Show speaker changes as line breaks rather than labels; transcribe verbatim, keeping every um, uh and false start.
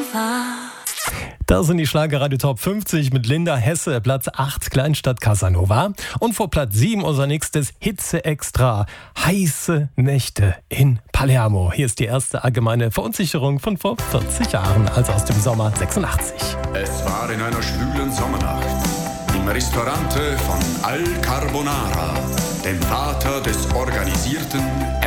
Sofa.
Das sind die Schlagerradio Top fünfzig mit Linda Hesse, Platz acht, Kleinstadt Casanova. Und vor Platz sieben unser nächstes Hitze Extra, heiße Nächte in Palermo. Hier ist die erste allgemeine Verunsicherung von vor vierzig Jahren, also aus dem Sommer sechsundachtzig.
Es war in einer schwülen Sommernacht im Ristorante von Al Carbonara, dem Vater des organisierten